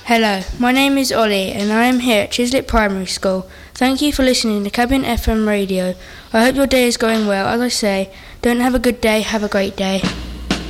Hello, my name is Ollie and I am here at Chiswick Primary School. Thank you for listening to Cabin FM Radio. I hope your day is going well. As I say, don't have a good day, have a great day.